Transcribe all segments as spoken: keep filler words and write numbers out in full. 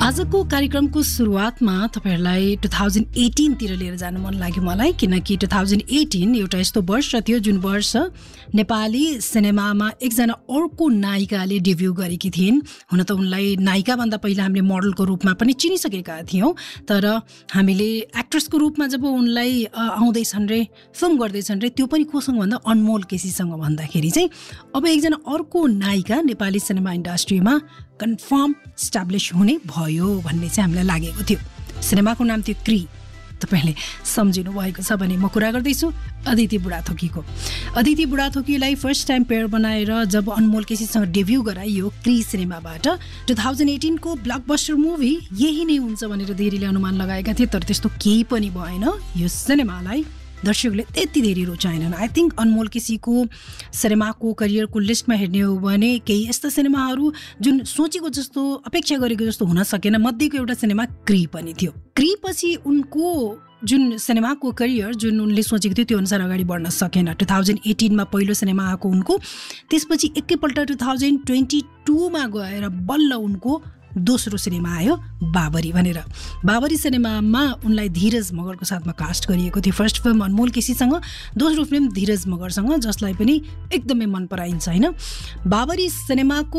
आजको कार्यक्रमको सुरुवातमा तपाईहरुलाई टु थाउजन्ड एटीन तिर लिएर जान मन लाग्यो मलाई, किनकि टु थाउजन्ड एटीन एउटा यस्तो वर्ष थियो जुन वर्ष नेपाली सिनेमामा एकजना अर्को नायिकाले डेब्यु गरेकी थिइन्। हुन त उनलाई नायिका भन्दा पहिला हामीले मोडलको रूपमा पनि चिनिसकेका थियौं, तर हामीले एक्ट्रेसको रूपमा जब उनलाई आउँदैछन् रे, फिल्म गर्दैछन् रे, त्यो पनि कोसँग भन्दा अनमोल केसीसँग भन्दाखेरि चाहिँ अब एकजना अर्को नायिका नेपाली सिनेमा इन्डस्ट्रीमा कन्फर्म स्ट्याब्लिश हुने भयो भन्ने चाहिँ हामीलाई लागेको थियो। सिनेमाको नाम थियो क्री। तपाईले सम्झिनु भएको छ भने म कुरा गर्दैछु Aditi बुढाथोकीको। Aditi बुढाथोकीलाई first time pair बनाएर जब अनमोल केसीसँग डेब्यु गराइयो क्री सिनेमाबाट, टु थाउजन्ड एटीन को ब्लकबस्टर मुभी यही नै हुन्छ भनेर धेरैले अनुमान लगाएका थिए, तर त्यस्तो केही पनि भएन। यो सिनेमालाई दर्शकले त्यति धेरै रुचाएनन्। आई थिङ्क अनमोल केसीको सिनेमाको करियरको लिस्टमा हेर्ने हो भने केही यस्ता सिनेमाहरू जुन सोचेको जस्तो, अपेक्षा गरेको जस्तो हुन सकेन, मध्येको एउटा सिनेमा क्री पनि थियो। क्री पछि उनको जुन सिनेमाको करियर जुन उनले सोचेको थियो त्यो अनुसार अगाडि बढ्न सकेन। टु थाउजन्ड एटीनमा पहिलो सिनेमा आएको उनको, त्यसपछि एकैपल्ट टु थाउजन्ड ट्वेन्टी टूमा गएर बल्ल उनको दोस्रो सिनेमा आयो बाबरी भनेर। बाबरी सिनेमामा उनलाई धीरज मगरको साथमा कास्ट गरिएको थियो। फर्स्ट फिल्म अनमोल केसीसँग, दोस्रो फिल्म धीरज मगरसँग, जसलाई पनि एकदमै मन पराइन्छ हैन। बाबरी सिनेमाको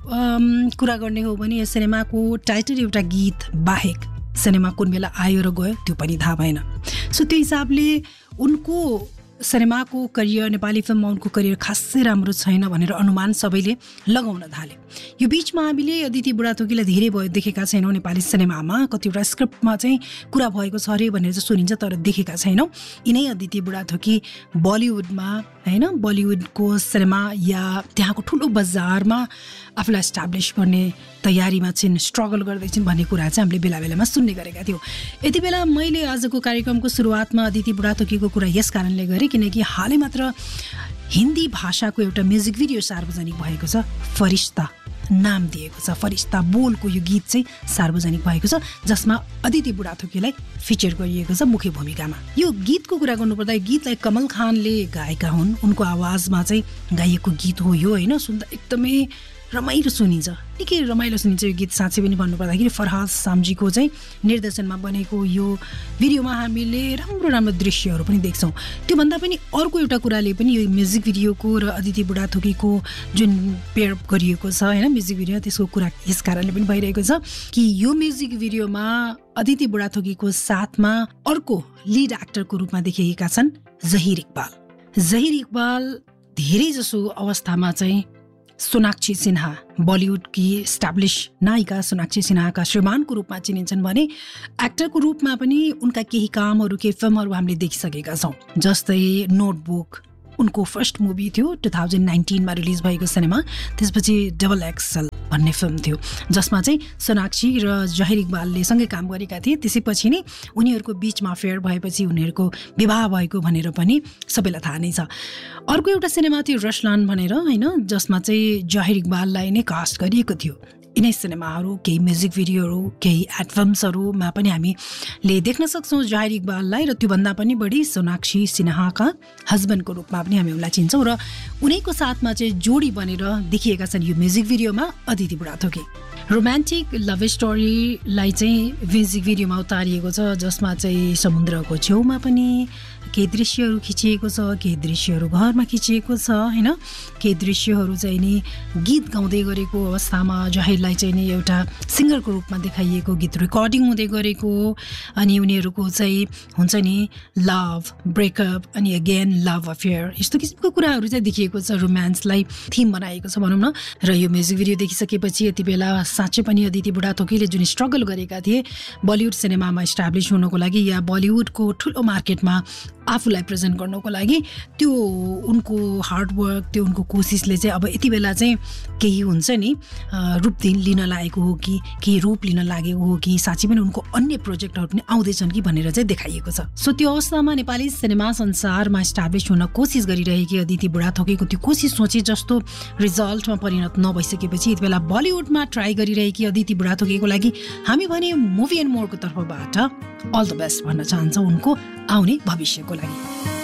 कुरा गर्ने हो भने यस सिनेमाको टाइटल एउटा गीत बाहेक सिनेमा कुन बेला आयो र गयो त्यो पनि थाहा भएन। सो त्यो हिसाबले उनको सिनेमाको करियर, नेपाली फिल्ममा उनको करियर खासै राम्रो छैन भनेर अनुमान सबैले लगाउन थाले। यो बीचमा हामीले अदिति बुढाथोकीलाई धेरै भयो देखेका छैनौँ नेपाली सिनेमामा। कतिवटा स्क्रिप्टमा चाहिँ कुरा भएको छ अरे भनेर चाहिँ सुनिन्छ, तर देखेका छैनौँ। यिनै अदिति बुढाथोकी बलिउडमा हैन, बलिउडको सिनेमा या त्यहाँको ठुलो बजारमा आफूलाई इस्टाब्लिस गर्ने तयारीमा चाहिँ स्ट्रगल गर्दैछन् भन्ने कुरा चाहिँ हामीले बेला बेलामा सुन्ने गरेका थियौँ। यति बेला मैले आजको कार्यक्रमको सुरुवातमा अदिति बुढाथोकीको कुरा यस कारणले गरेँ किनकि हालै मात्र हिन्दी भाषाको एउटा म्युजिक भिडियो सार्वजनिक भएको छ। फरिश्ता नाम दिएको छ, फरिश्ता बोलको यो गीत चाहिँ सार्वजनिक भएको छ, जसमा अदिति बुढाथोकीलाई फिचर गरिएको छ मुख्य भूमिकामा। यो गीतको कुरा गर्नुपर्दा यो गीतलाई कमल खानले गाएका हुन्, उनको आवाजमा चाहिँ गाइएको गीत हो यो हैन। सुन्दा एकदमै रमाइलो सुनिन्छ, निकै रमाइलो सुनिन्छ यो गीत। साँच्चै पनि भन्नुपर्दाखेरि फरहाद सामजीको चाहिँ निर्देशनमा बनेको यो भिडियोमा हामीले राम्रो राम्रो दृश्यहरू पनि देख्छौँ। त्योभन्दा पनि अर्को एउटा कुराले पनि यो म्युजिक भिडियोको र अदिति बुढाथोकीको जुन पेयर गरिएको छ होइन म्युजिक भिडियो, त्यसको कुरा यस कारणले पनि भइरहेको छ कि यो म्युजिक भिडियोमा अदिति बुढाथोकीको साथमा अर्को लिड एक्टरको रूपमा देखिएका छन् जहिर इकबाल। जहिर इकबाल धेरै जसो अवस्थामा चाहिँ सोनाक्षी सिन्हा, बलिउडकी स्ट्याब्लिस नायिका सोनाक्षी सिन्हाका श्रीमानको रूपमा चिनिन्छन् भने एक्टरको रूपमा पनि उनका केही कामहरू, केही फिल्महरू हामीले देखिसकेका छौँ। जस्तै नोटबुक उनको फर्स्ट मुभी थियो, टु थाउजन्ड नाइन्टिनमा रिलिज भएको सिनेमा। त्यसपछि डबल एक्सल भन्ने फिल्म थियो जसमा चाहिँ सोनाक्षी र जहिर इकबालले सँगै काम गरेका थिए। त्यसैपछि नै उनीहरूको बिचमा अफेयर भएपछि उनीहरूको विवाह भएको भनेर पनि सबैलाई थाहा नै छ। अर्को एउटा सिनेमा थियो रसलान भनेर हैन, जसमा चाहिँ जहिर इकबाललाई नै कास्ट गरिएको थियो। यिनै सिनेमाहरू, केही म्युजिक भिडियोहरू, केही एड फिल्म्सहरूमा पनि हामीले देख्न सक्छौँ जहिर इकबाललाई, र त्योभन्दा पनि बढी सोनाक्षी सिन्हाका हस्बेन्डको रूपमा पनि हामी उनलाई चिन्छौँ। र उनैको साथमा चाहिँ जोडी बनेर देखिएका छन् यो म्युजिक भिडियोमा अदिति बुढाथोकी। रोमान्टिक लभ स्टोरीलाई चाहिँ म्युजिक भिडियोमा उतारिएको छ, जसमा चाहिँ समुद्रको छेउमा पनि केही दृश्यहरू खिचिएको छ, केही दृश्यहरू घरमा खिचिएको छ हैन। केही दृश्यहरू चाहिँ नि गीत गाउँदै गरेको अवस्थामा जहिरलाई चाहिँ नि एउटा सिङ्गरको रूपमा देखाइएको, गीत रेकर्डिङ हुँदै गरेको, अनि उनीहरूको चाहिँ हुन्छ नि लभ, ब्रेकअप, अनि अगेन लभ अफेयर, यस्तो किसिमको कुराहरू चाहिँ देखिएको छ। रोमान्सलाई थिम बनाएको छ भनौँ न। र यो म्युजिक भिडियो देखिसकेपछि यति बेला साँच्चै पनि अदिति बुढाथोकीले जुन स्ट्रगल गरेका थिए बलिउड सिनेमामा इस्टाब्लिस हुनको लागि या बलिउडको ठुलो मार्केटमा आफूलाई प्रेजेन्ट गर्नको लागि, त्यो उनको हार्डवर्क, त्यो उनको कोसिसले चाहिँ अब यति बेला चाहिँ केही हुन्छ नि रूप लिन लागेको हो कि केही रूप लिन लागेको हो कि साँच्चै पनि उनको अन्य प्रोजेक्टहरू पनि आउँदैछन् कि भनेर चाहिँ देखाइएको छ। सो त्यो अवस्थामा नेपाली सिनेमा संसारमा इस्टाब्लिस हुन कोसिस गरिरहेकी अदिति बुढाथोकीको त्यो कोसिस सोचे जस्तो रिजल्टमा परिणत नभइसकेपछि यति बेला बलिउडमा ट्राई गरिरहेकी अदिति बुढाथोकीको लागि हामी भने मुभी एन्ड मोरको तर्फबाट अल द बेस्ट भन्न चाहन्छौँ उनको आउने भविष्यको लागि।